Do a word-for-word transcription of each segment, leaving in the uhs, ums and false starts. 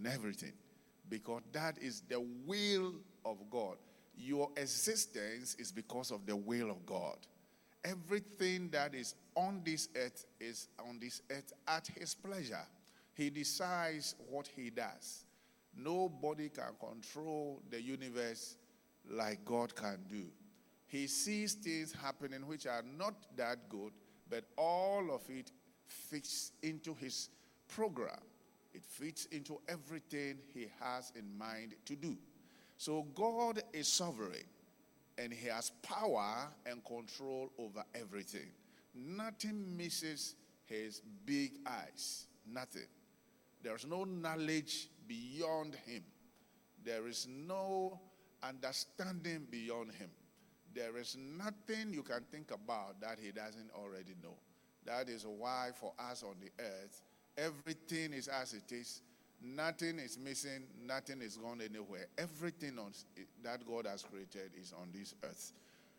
everything, because that is the will of God. Your existence is because of the will of God. Everything that is on this earth is on this earth at his pleasure. He decides what he does. Nobody can control the universe like God can do. He sees things happening which are not that good, but all of it fits into his program. It fits into everything he has in mind to do. So God is sovereign, and he has power and control over everything. Nothing misses his big eyes. Nothing. There's no knowledge beyond him. There is no understanding beyond him. There is nothing you can think about that he doesn't already know. That is why for us on the earth, everything is as it is. Nothing is missing. Nothing is gone anywhere. Everything on, that God has created is on this earth.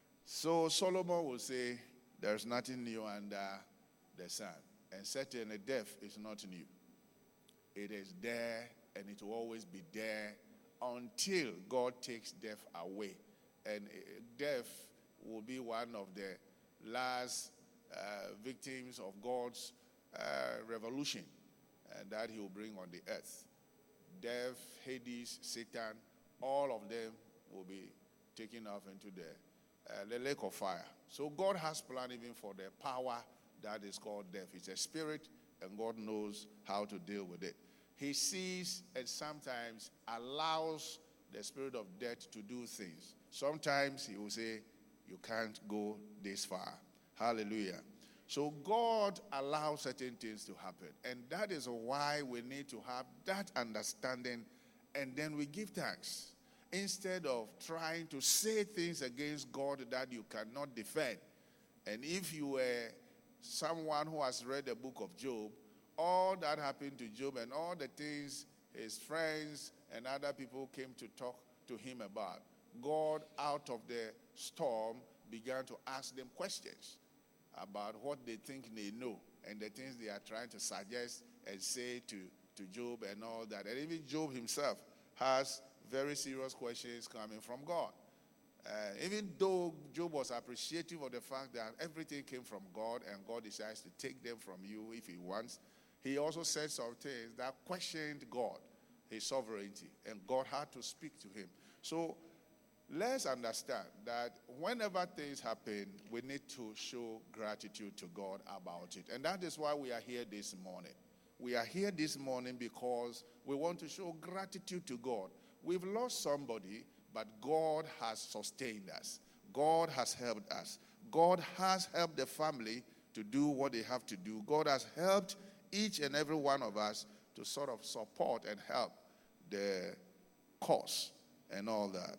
So Solomon will say, there's nothing new under the sun. And certainly death is not new. It is there, and it will always be there until God takes death away. And death will be one of the last uh, victims of God's uh, revolution and that he will bring on the earth. Death, Hades, Satan, all of them will be taken off into the, uh, the lake of fire. So God has planned even for the power that is called death. It's a spirit, and God knows how to deal with it. He sees and sometimes allows the spirit of death to do things. Sometimes he will say, you can't go this far. Hallelujah. So God allows certain things to happen. And that is why we need to have that understanding, and then we give thanks. Instead of trying to say things against God that you cannot defend. And if you were someone who has read the book of Job, all that happened to Job and all the things his friends and other people came to talk to him about, God out of the storm began to ask them questions about what they think they know and the things they are trying to suggest and say to, to Job and all that. And even Job himself has very serious questions coming from God. Uh, even though Job was appreciative of the fact that everything came from God and God decides to take them from you if he wants, he also said some things that questioned God, his sovereignty, and God had to speak to him. So let's understand that whenever things happen, we need to show gratitude to God about it. And that is why we are here this morning. We are here this morning because we want to show gratitude to God. We've lost somebody, but God has sustained us. God has helped us. God has helped the family to do what they have to do. God has helped each and every one of us to sort of support and help the cause and all that.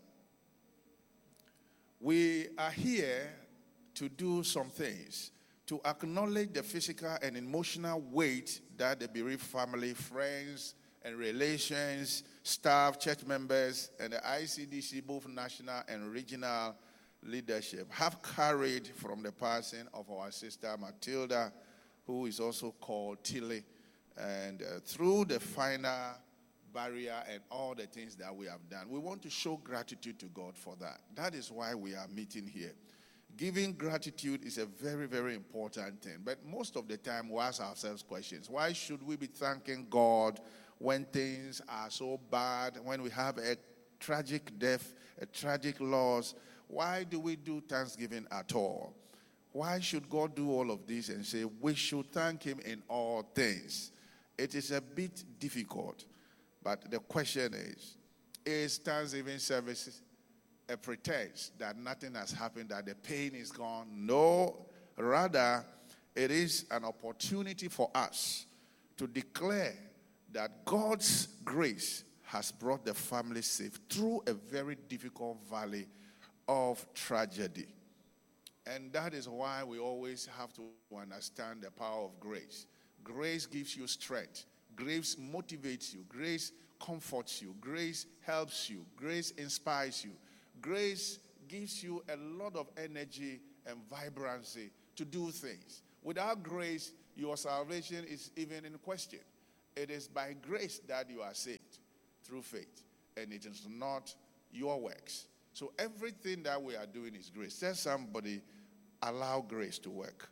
We are here to do some things, to acknowledge the physical and emotional weight that the bereaved family, friends, and relations, staff, church members, and the I C D C, both national and regional leadership, have carried from the passing of our sister Matilda, who is also called Tilly, and uh, through the final barrier and all the things that we have done. We want to show gratitude to God for that. That is why we are meeting here. Giving gratitude is a very, very important thing. But most of the time we ask ourselves questions. Why should we be thanking God when things are so bad, when we have a tragic death, a tragic loss? Why do we do Thanksgiving at all? Why should God do all of this and say we should thank him in all things? It is a bit difficult. But the question is, is Thanksgiving service a pretense that nothing has happened, that the pain is gone? No, rather, it is an opportunity for us to declare that God's grace has brought the family safe through a very difficult valley of tragedy. And that is why we always have to understand the power of grace. Grace gives you strength. Grace motivates you. Grace comforts you. Grace helps you. Grace inspires you. Grace gives you a lot of energy and vibrancy to do things. Without grace, your salvation is even in question. It is by grace that you are saved through faith, and it is not your works. So everything that we are doing is grace. Tell somebody, allow grace to work.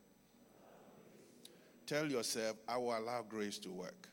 Tell yourself, I will allow grace to work.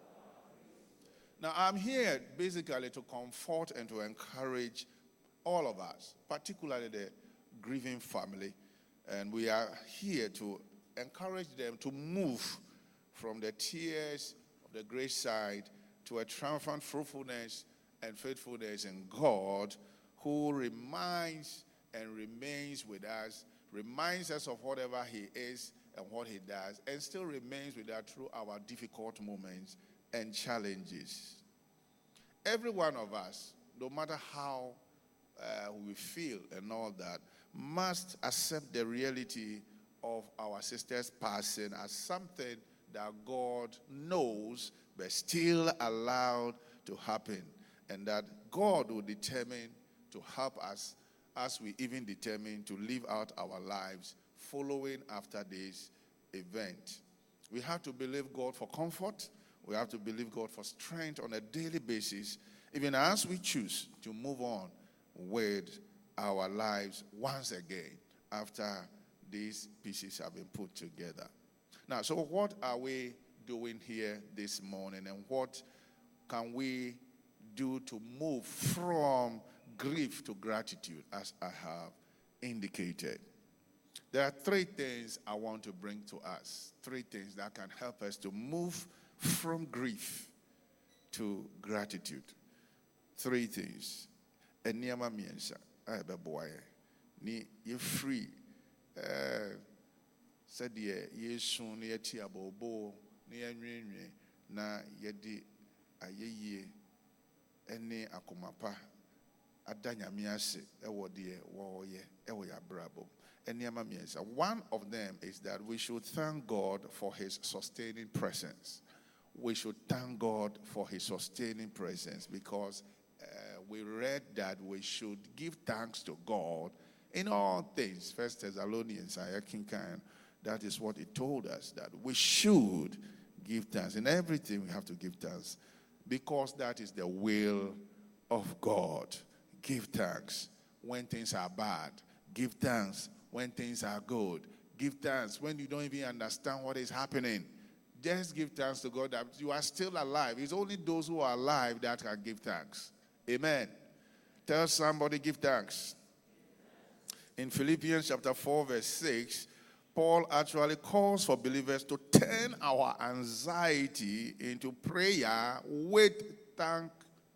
Now, I'm here basically to comfort and to encourage all of us, particularly the grieving family. And we are here to encourage them to move from the tears of the grace side to a triumphant fruitfulness and faithfulness in God, who reminds and remains with us, reminds us of whatever he is and what he does, and still remains with us through our difficult moments and challenges. Every one of us, no matter how uh, we feel and all that, must accept the reality of our sister's passing as something that God knows but still allowed to happen, and that God will determine to help us as we even determine to live out our lives following after this event. We have to believe God for comfort. We have to believe God for strength on a daily basis, even as we choose to move on with our lives once again after these pieces have been put together. Now, so what are we doing here this morning, and what can we do to move from grief to gratitude, as I have indicated? There are three things I want to bring to us, three things that can help us to move from grief to gratitude. Three things. Eniyama miensa ayebe boye ni ye free eh said ye yesu ni yeti abobo ni yenwenwe na yedi ayeye ene akomapa adanyame ase ewo de wo ye ewo ya brabo. One of them is that we should thank God for his sustaining presence. We should thank God for his sustaining presence, because uh, we read that we should give thanks to God in all things. First Thessalonians, that is what it told us, that we should give thanks. In everything we have to give thanks, because that is the will of God. Give thanks when things are bad. Give thanks when things are good. Give thanks when you don't even understand what is happening. Just give thanks to God that you are still alive. It's only those who are alive that can give thanks. Amen. Tell somebody, give thanks. In Philippians chapter four, verse six, Paul actually calls for believers to turn our anxiety into prayer with thanks.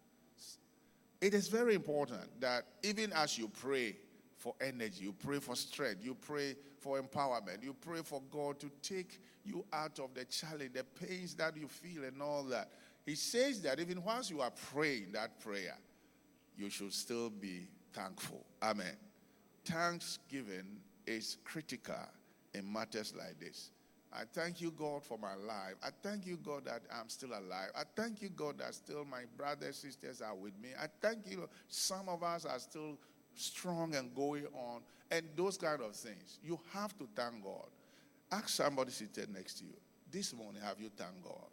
It is very important that even as you pray for energy, you pray for strength, you pray for empowerment, you pray for God to take you out of the challenge, the pains that you feel and all that. He says that even once you are praying that prayer, you should still be thankful. Amen. Thanksgiving is critical in matters like this. I thank you, God, for my life. I thank you, God, that I'm still alive. I thank you, God, that still my brothers, sisters are with me. I thank you, some of us are still strong and going on, and those kind of things. You have to thank God. Ask somebody seated next to you, this morning, have you thanked God?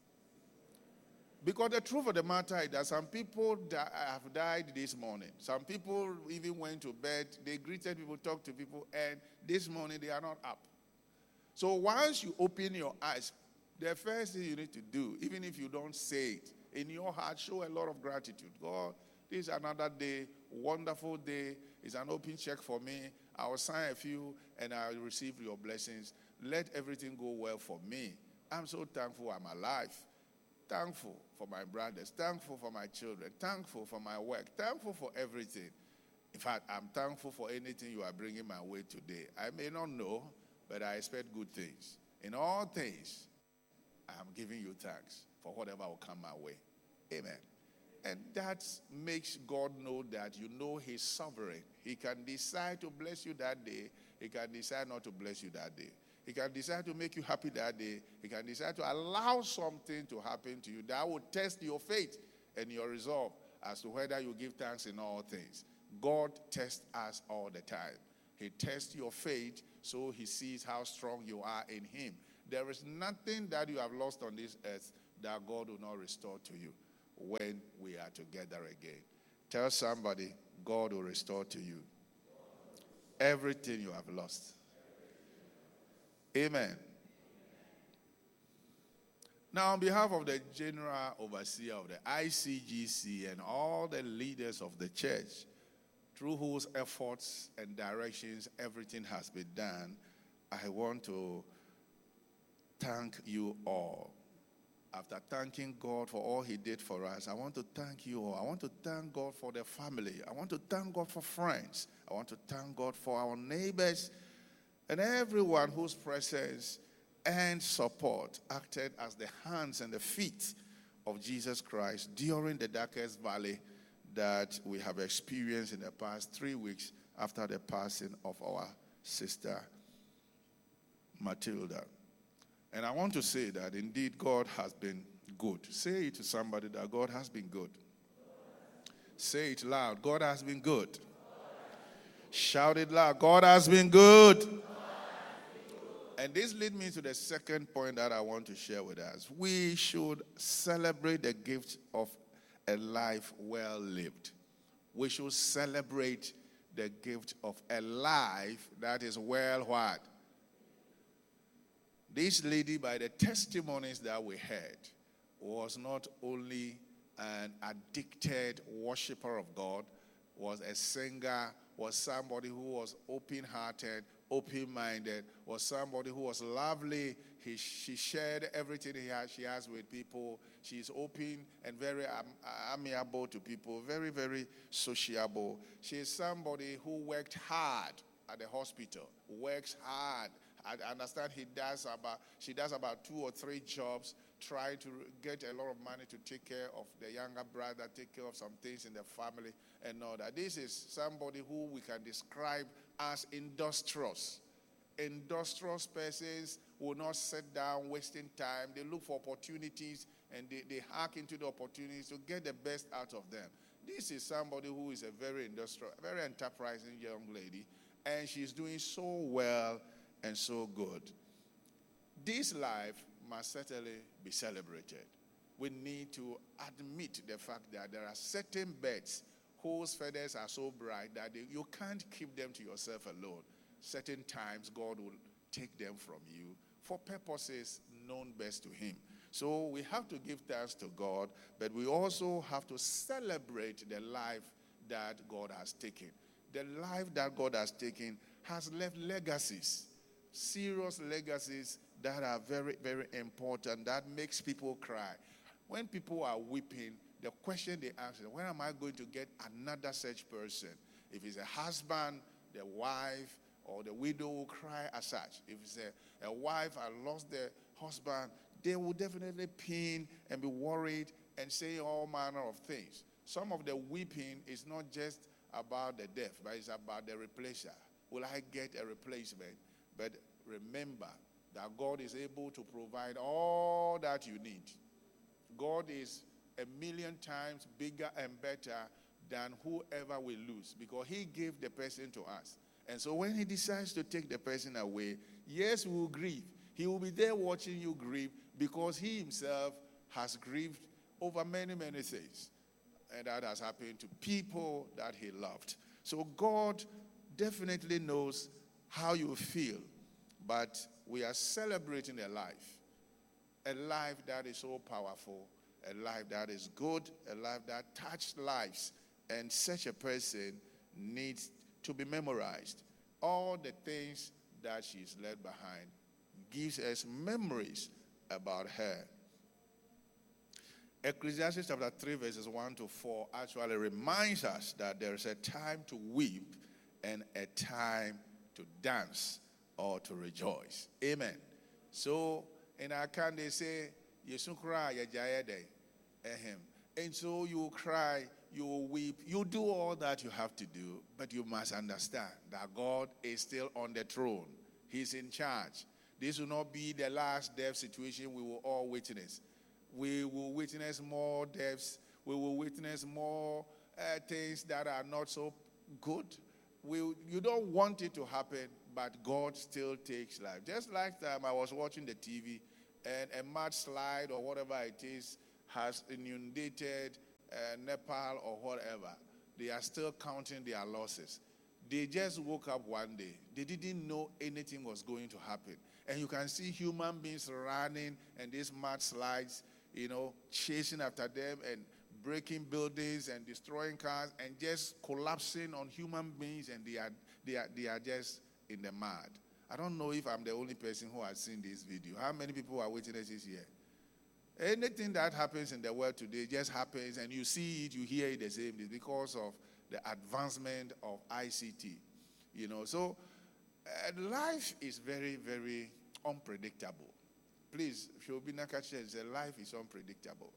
Because the truth of the matter is that some people that have died this morning. Some people even went to bed, they greeted people, talked to people, and this morning they are not up. So once you open your eyes, the first thing you need to do, even if you don't say it, in your heart, show a lot of gratitude. God, this is another day, wonderful day. It's an open check for me. I will sign a few and I will receive your blessings. Let everything go well for me. I'm so thankful I'm alive. Thankful for my brothers. Thankful for my children. Thankful for my work. Thankful for everything. In fact, I'm thankful for anything you are bringing my way today. I may not know, but I expect good things. In all things, I'm giving you thanks for whatever will come my way. Amen. And that makes God know that you know he's sovereign. He can decide to bless you that day. He can decide not to bless you that day. He can decide to make you happy that day. He can decide to allow something to happen to you that will test your faith and your resolve as to whether you give thanks in all things. God tests us all the time. He tests your faith so he sees how strong you are in him. There is nothing that you have lost on this earth that God will not restore to you when we are together again. Tell somebody, God will restore to you everything you have lost. Amen. Now, on behalf of the General Overseer of the I C G C and all the leaders of the church, through whose efforts and directions everything has been done, I want to thank you all. After thanking God for all he did for us, I want to thank you all. I want to thank God for the family. I want to thank God for friends. I want to thank God for our neighbors and everyone whose presence and support acted as the hands and the feet of Jesus Christ during the darkest valley that we have experienced in the past three weeks after the passing of our sister Matilda. And I want to say that indeed God has been good. Say it to somebody that God has been good. Say it loud. God has been good. Shout it loud. God has been good. And this leads me to the second point that I want to share with us. We should celebrate the gift of a life well lived. We should celebrate the gift of a life that is well what? This lady, by the testimonies that we heard, was not only an addicted worshiper of God, was a singer, was somebody who was open-hearted, open-minded, was somebody who was lovely. He, she shared everything he has, she has with people. She's open and very am, amiable to people, very, very sociable. She is somebody who worked hard at the hospital, works hard. I understand he does about, she does about two or three jobs, trying to get a lot of money to take care of the younger brother, take care of some things in the family and all that. This is somebody who we can describe as industrious. Industrious persons will not sit down wasting time. They look for opportunities and they, they hack into the opportunities to get the best out of them. This is somebody who is a very industrial, very enterprising young lady, and she's doing so well and so good. This life must certainly be celebrated. We need to admit the fact that there are certain birds whose feathers are so bright that they, you can't keep them to yourself alone. Certain times God will take them from you for purposes known best to him. So we have to give thanks to God, but we also have to celebrate the life that God has taken. The life that God has taken has left legacies, serious legacies that are very, very important, that makes people cry. When people are weeping, the question they ask is, when am I going to get another such person? If it's a husband, the wife, or the widow will cry as such. If it's a, a wife and lost their husband, they will definitely pin and be worried and say all manner of things. Some of the weeping is not just about the death, but it's about the replacer. Will I get a replacement? But remember that God is able to provide all that you need. God is a million times bigger and better than whoever we lose, because he gave the person to us. And so when he decides to take the person away, yes, we will grieve. He will be there watching you grieve, because he himself has grieved over many, many things. And that has happened to people that he loved. So God definitely knows how you feel. But we are celebrating a life. A life that is so powerful. A life that is good. A life that touched lives. And such a person needs to be memorized. All the things that she's left behind gives us memories about her. Ecclesiastes chapter three verses one to four actually reminds us that there is a time to weep and a time to dance or to rejoice. Amen. So in our can they say, Yesu cry, ehem. And so you will cry, you will weep, you do all that you have to do, but you must understand that God is still on the throne. He's in charge. This will not be the last death situation we will all witness. We will witness more deaths. We will witness more uh, things that are not so good. We, you don't want it to happen, but God still takes life. Just like time I was watching the T V, and a mudslide or whatever it is has inundated uh, Nepal or whatever, they are still counting their losses. They just woke up one day. They didn't know anything was going to happen. And you can see human beings running and these mudslides, you know, chasing after them and breaking buildings and destroying cars and just collapsing on human beings, and they are, they are, they are just in the mud. I don't know if I'm the only person who has seen this video. How many people are witnesses here? Anything that happens in the world today just happens, and you see it, you hear it the same. It's because of the advancement of I C T. You know, so uh, life is very, very unpredictable. Please, Shobi Nakache said life is unpredictable.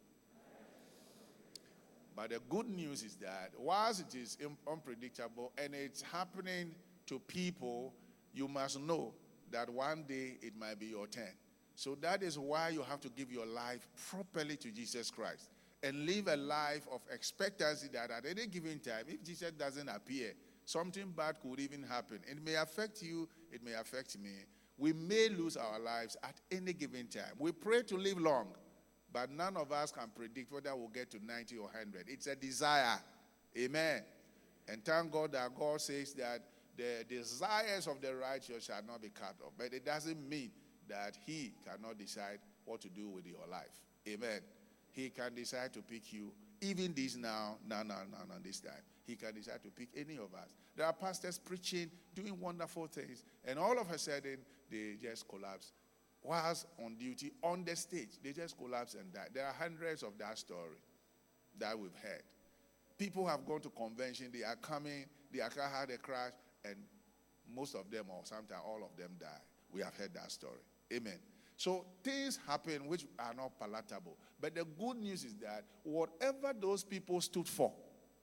But the good news is that whilst it is unpredictable and it's happening to people, you must know that one day it might be your turn. So that is why you have to give your life properly to Jesus Christ and live a life of expectancy that at any given time, if Jesus doesn't appear, something bad could even happen. It may affect you, it may affect me. We may lose our lives at any given time. We pray to live long, but none of us can predict whether we'll get to ninety or one hundred. It's a desire. Amen. And thank God that God says that the desires of the righteous shall not be cut off. But it doesn't mean that he cannot decide what to do with your life. Amen. He can decide to pick you, even this now, now, now, now, now, this time. He can decide to pick any of us. There are pastors preaching, doing wonderful things, and all of a sudden, they just collapse. Whilst on duty, on the stage, they just collapse and die. There are hundreds of that story that we've heard. People have gone to convention, they are coming, their car had a crash, and most of them, or sometimes all of them, die. We have heard that story. Amen. So things happen which are not palatable. But the good news is that whatever those people stood for,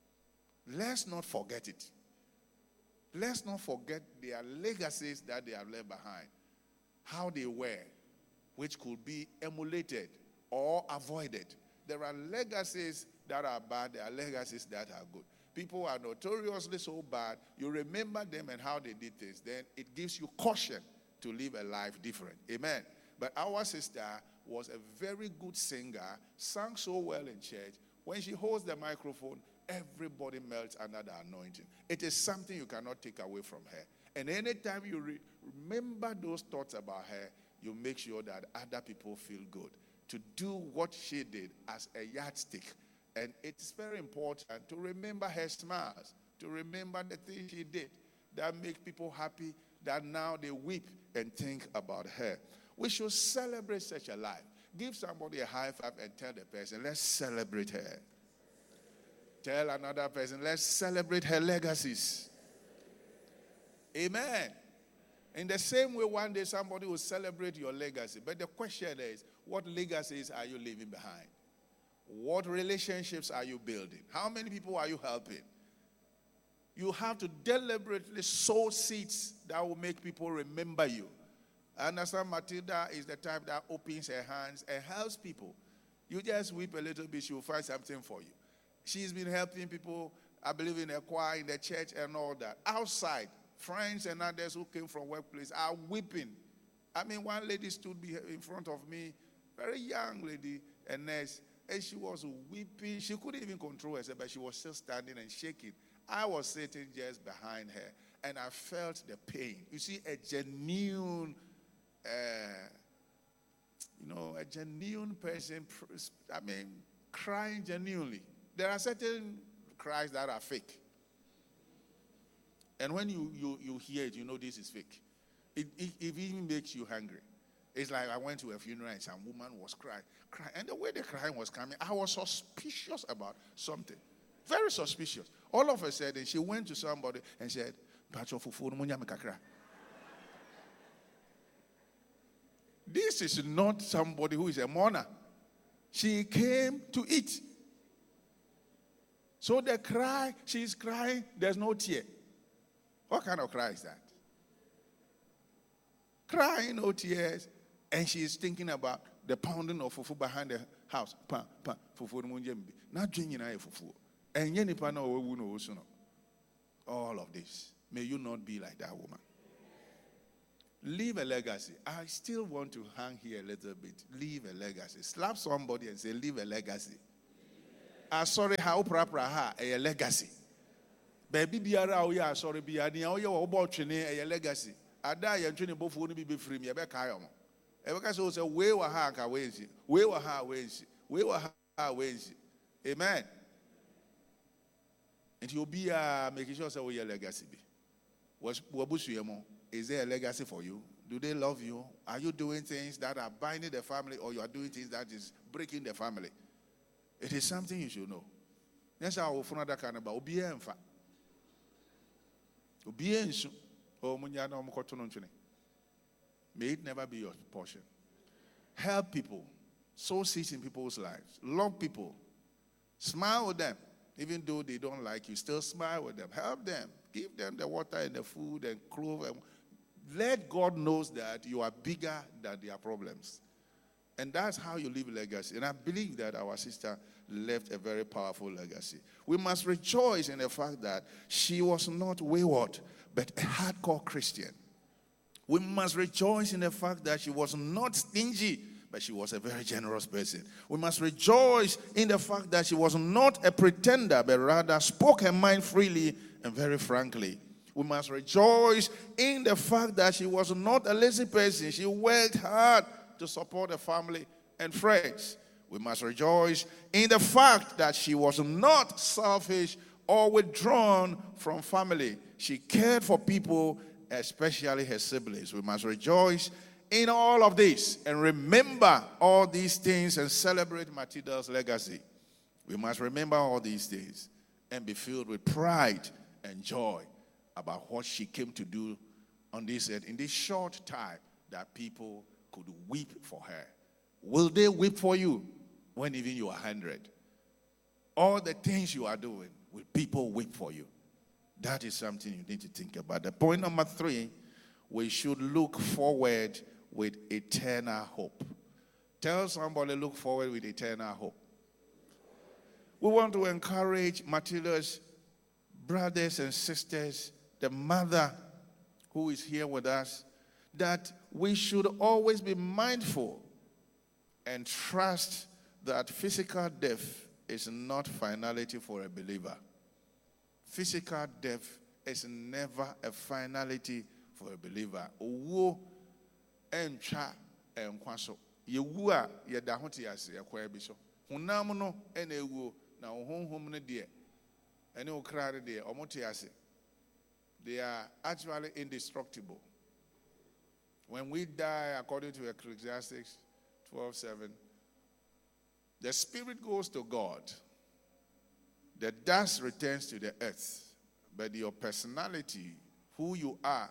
let's not forget it. Let's not forget their legacies that they have left behind. How they were, which could be emulated or avoided. There are legacies that are bad, there are legacies that are good. People are notoriously so bad, you remember them and how they did things, then it gives you caution to live a life different. Amen. But our sister was a very good singer, sang so well in church. When she holds the microphone, everybody melts under the anointing. It is something you cannot take away from her. And anytime you re- remember those thoughts about her, you make sure that other people feel good. To do what she did as a yardstick. And it's very important to remember her smiles, to remember the things she did that make people happy, that now they weep and think about her. We should celebrate such a life. Give somebody a high five and tell the person, let's celebrate her. Tell another person, let's celebrate her legacies. Amen. In the same way, one day somebody will celebrate your legacy. But the question is, what legacies are you leaving behind? What relationships are you building? How many people are you helping? You have to deliberately sow seeds that will make people remember you. I understand Matilda is the type that opens her hands and helps people. You just weep a little bit, she will find something for you. She's been helping people, I believe, in the choir, in the church, and all that. Outside, friends and others who came from workplace are weeping. I mean, one lady stood in front of me, very young lady, a nurse, and she was weeping. She couldn't even control herself, but she was still standing and shaking. I was sitting just behind her, and I felt the pain. You see, a genuine, uh, you know, a genuine person, I mean, crying genuinely. There are certain cries that are fake. And when you, you, you hear it, you know this is fake. It, it, it even makes you hungry. It's like I went to a funeral and some woman was crying, crying. And the way the crying was coming, I was suspicious about something. Very suspicious. All of a sudden, she went to somebody and said, this is not somebody who is a mourner. She came to eat. So the cry, she's crying, there's no tear. What kind of cry is that? Crying, no tears, and she's thinking about the pounding of fufu behind the house. Pa, pa, fufu munjembi. Not drinking a fufu. And yenipa no we no also no. All of this. May you not be like that woman. Leave a legacy. I still want to hang here a little bit. Leave a legacy. Slap somebody and say, leave a legacy. Ah, sorry, how proper ha a legacy. Baby biara o ya sorry biara ni o ye wo bo twene a legacy. Ada ye twene bofo no bi be free me e be kai omo. E be ka so say we wa ha ka we nsi. We wa ha we nsi. We wa ha we nsi. Amen. And you be uh, making sure say we legacy be. Was wabusu ye mo. Is there a legacy for you? Do they love you? Are you doing things that are binding the family, or you are doing things that is breaking the family? It is something you should know. Yes, I will find that kind of about Obiye enfa. Obiye ensu. Oh, munya na omukoto no ntwene. May it never be your portion. Help people. Sow seeds in people's lives. Love people. Smile with them. Even though they don't like you, still smile with them. Help them. Give them the water and the food and clothes. And let God know that you are bigger than their problems. And that's how you leave a legacy. And I believe that our sister left a very powerful legacy. We must rejoice in the fact that she was not wayward, but a hardcore Christian. We must rejoice in the fact that she was not stingy, but she was a very generous person. We must rejoice in the fact that she was not a pretender, but rather spoke her mind freely and very frankly. We must rejoice in the fact that she was not a lazy person. She worked hard to support the family and friends. We must rejoice in the fact that she was not selfish or withdrawn from family. She cared for people, especially her siblings. We must rejoice in all of this and remember all these things and celebrate Matilda's legacy. We must remember all these things and be filled with pride and joy about what she came to do on this earth in this short time that people could weep for her. Will they weep for you when even you are one hundred? All the things you are doing, will people weep for you? That is something you need to think about. The point number three, we should look forward with eternal hope. Tell somebody, look forward with eternal hope. We want to encourage Matilda's brothers and sisters, the mother who is here with us, that we should always be mindful and trust that physical death is not finality for a believer. Physical death is never a finality for a believer. Owo encha enkwaso. Yewu a yeda ho te ase ekwa bi so. Honam no ena ewu na honhom no de ene okrare de omote ase. They are actually indestructible. When we die, according to Ecclesiastes twelve seven, the spirit goes to God. The dust returns to the earth. But your personality, who you are,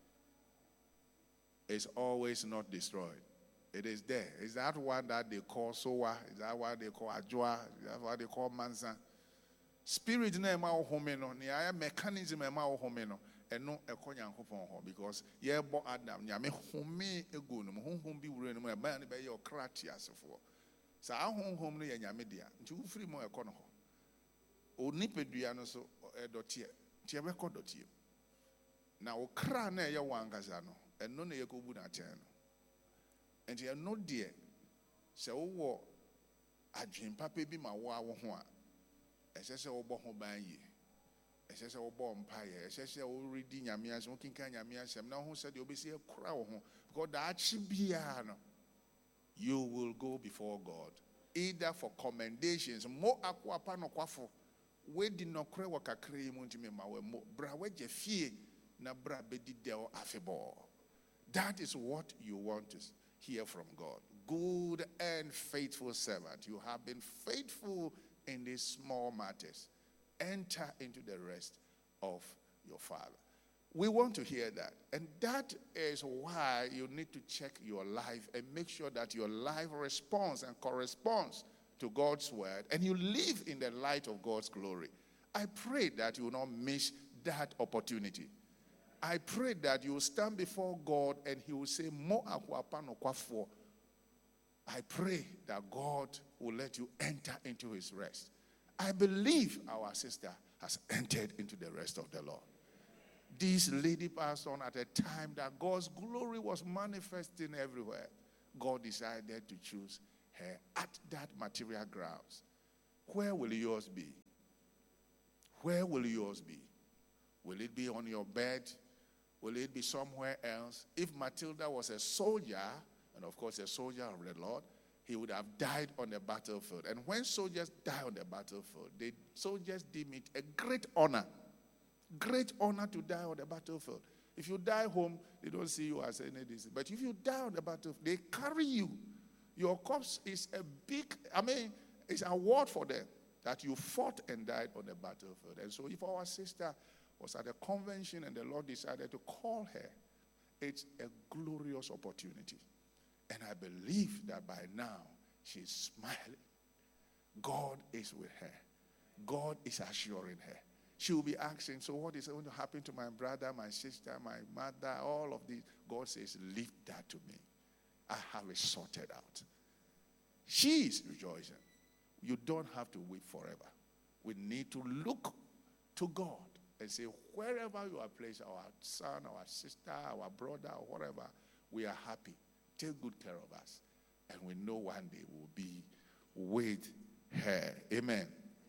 is always not destroyed. It is there. Is that one that they call Sowa? Is that what they call Ajwa? Is that what they call Mansa? Spirit na ema ohomeno, ni aya mechanism ema ohomeno, eno eko Nyankopon ho, because ye bo Adam nyame home egu no honhom bi wure no e ba ne be ye okrati asefo. Sa honhom no ye nyame dia. Nti wo free mo eko no ho. Onipedua no so edotie. Ti e be ko dotie. Na wo kra na ye wangaza no, eno na ye ko bu na ten no. Enti eno de se wo wo adwen papa bi ma wo awo ho a esese wo bo ho ban yi. Esese wo bo mpaye, esese wo redi nyame asem, wo kinka nyame asem na ho se de obesi ekura wo ho, because da achi bia no you will go before God either for commendations mo akwa pa no kwafo we di no kre wo kakre mu ntime ma we mo bra we je fie na bra bedi de o afebo. That is what you want to hear from God. Good and faithful servant, you have been faithful in these small matters. Enter into the rest of your Father. We want to hear that. And that is why you need to check your life and make sure that your life responds and corresponds to God's word, and you live in the light of God's glory. I pray that you will not miss that opportunity. I pray that you will stand before God and he will say, Mo akwapano kwafo. I pray that God will let you enter into his rest. I believe our sister has entered into the rest of the Lord. This lady passed on at a time that God's glory was manifesting everywhere. God decided to choose her at that material grounds. Where will yours be? Where will yours be? Will it be on your bed? Will it be somewhere else? If Matilda was a soldier, and of course a soldier of the Lord, he would have died on the battlefield. And when soldiers die on the battlefield, the soldiers deem it a great honor. Great honor to die on the battlefield. If you die home, they don't see you as any disease. But if you die on the battlefield, they carry you. Your corpse is a big, I mean, it's an award for them that you fought and died on the battlefield. And so if our sister was at a convention and the Lord decided to call her, it's a glorious opportunity. And I believe that by now she's smiling. God is with her. God is assuring her. She will be asking, so what is going to happen to my brother, my sister, my mother, all of these? God says, leave that to me. I have it sorted out. She is rejoicing. You don't have to wait forever. We need to look to God and say, wherever you are placed, our son, our sister, our brother, or whatever, we are happy. Take good care of us. And we know one day we'll be with her. Amen.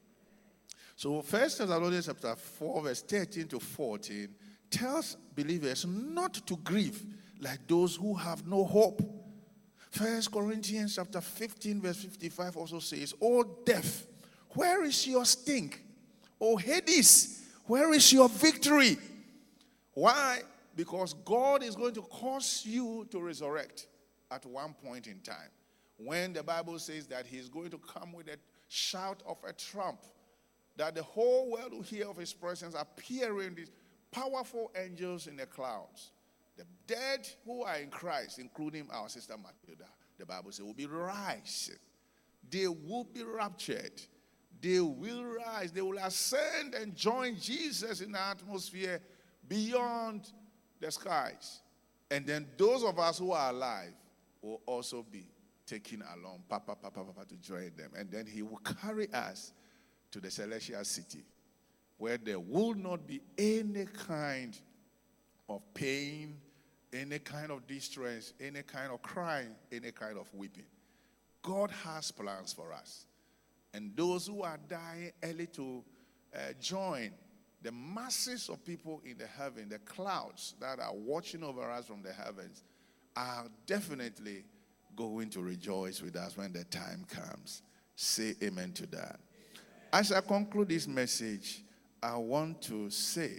So First Thessalonians chapter four, verse thirteen to fourteen, tells believers not to grieve like those who have no hope. First Corinthians chapter fifteen, verse fifty-five also says, O death, where is your sting? O Hades, where is your victory? Why? Because God is going to cause you to resurrect at one point in time. When the Bible says that he is going to come with a shout of a trump, that the whole world will hear of his presence appearing, these powerful angels in the clouds. The dead who are in Christ, including our sister Matilda, the Bible says, will be raised. They will be raptured. They will rise. They will ascend and join Jesus in the atmosphere beyond the skies. And then those of us who are alive will also be taken along, papa, papa, papa, to join them. And then he will carry us to the celestial city, where there will not be any kind of pain, any kind of distress, any kind of crying, any kind of weeping. God has plans for us. And those who are dying early to uh, join the masses of people in the heaven, the clouds that are watching over us from the heavens, are definitely going to rejoice with us when the time comes. Say amen to that. As I conclude this message, I want to say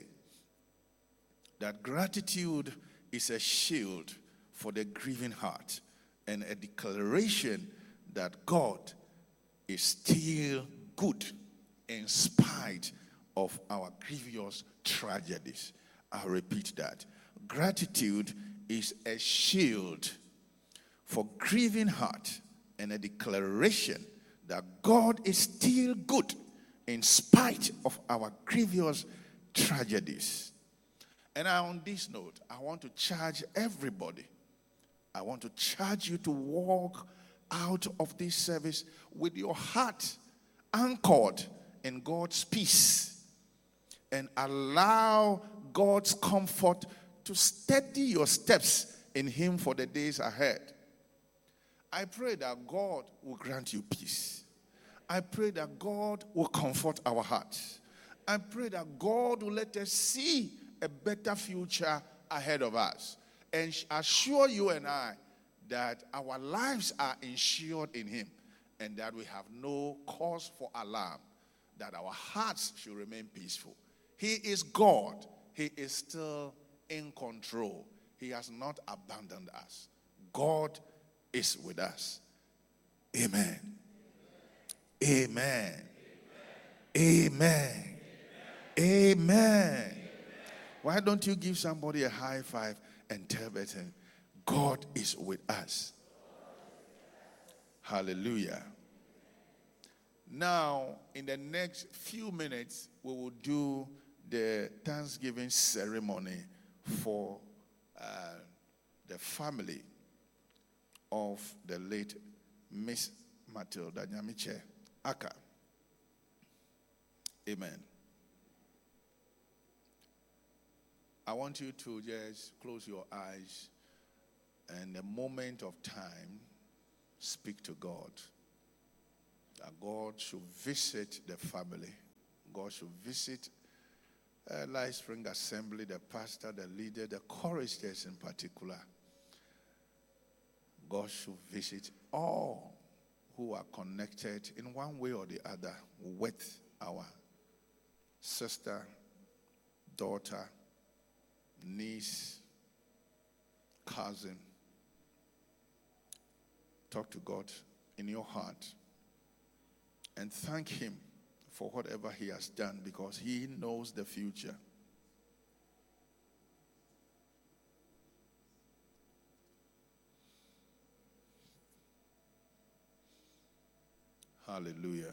that gratitude is a shield for the grieving heart and a declaration that God is still good in spite of our grievous tragedies. I'll repeat that. Gratitude is a shield for grieving heart and a declaration that God is still good in spite of our grievous tragedies. And on this note, I want to charge everybody. I want to charge you to walk out of this service with your heart anchored in God's peace and allow God's comfort to steady your steps in him for the days ahead. I pray that God will grant you peace. I pray that God will comfort our hearts. I pray that God will let us see a better future ahead of us and assure you and I that our lives are insured in him and that we have no cause for alarm, that our hearts should remain peaceful. He is God. He is still in control. He has not abandoned us. God is with us. Amen. Amen. Amen. Amen. Amen. Why don't you give somebody a high five and tell them, God is with us. Hallelujah. Now, in the next few minutes, we will do the Thanksgiving ceremony for uh, the family of the late Miss Matilda Nyamiche Aka. Amen. I want you to just close your eyes and a moment of time speak to God. That God should visit the family. God should visit uh, Life Spring Assembly, the pastor, the leader, the choristers in particular. God should visit all who are connected in one way or the other with our sister, daughter, niece, cousin. Talk to God in your heart and thank him for whatever he has done, because he knows the future. Hallelujah.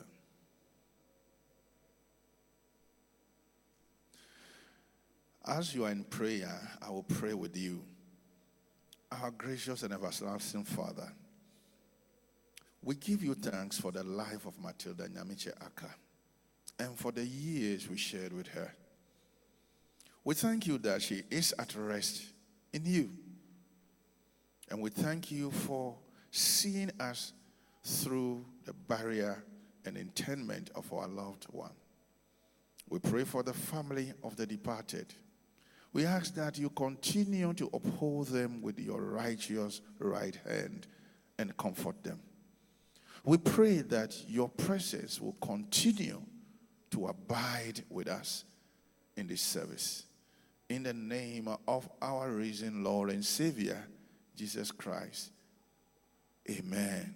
As you are in prayer, I will pray with you. Our gracious and everlasting Father, we give you thanks for the life of Matilda Nyamiche Aka and for the years we shared with her. We thank you that she is at rest in you. And we thank you for seeing us through the barrier and interment of our loved one. We pray for the family of the departed. We ask that you continue to uphold them with your righteous right hand and comfort them. We pray that your presence will continue to abide with us in this service. In the name of our risen Lord and Savior, Jesus Christ. Amen.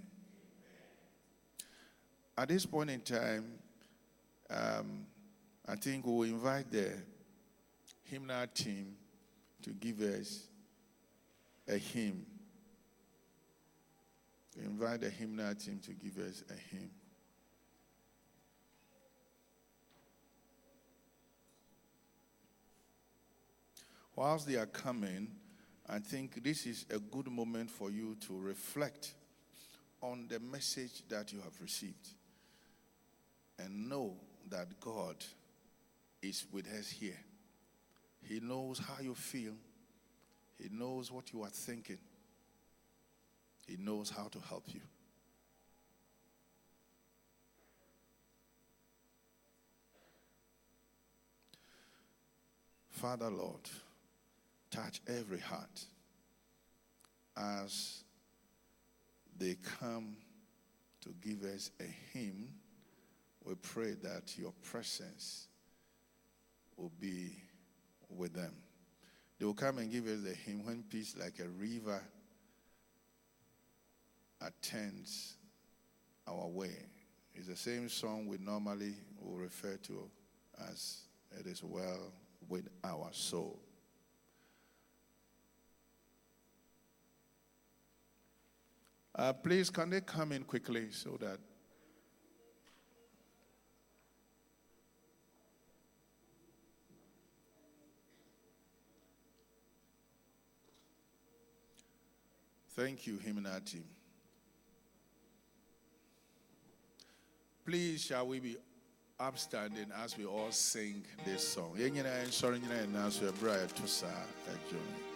At this point in time, um, I think we will invite the hymnal team to give us a hymn. We invite the hymnal team to give us a hymn. Whilst they are coming, I think this is a good moment for you to reflect on the message that you have received and know that God is with us here. He knows how you feel. He knows what you are thinking. He knows how to help you. Father, Lord, touch every heart as they come to give us a hymn. We pray that your presence will be with them. They will come and give us the hymn, When Peace Like a River Attends Our Way. It's the same song we normally will refer to as It Is Well With Our Soul. Uh, please, can they come in quickly so that thank you, hymnal team. Please, shall we be upstanding as we all sing this song?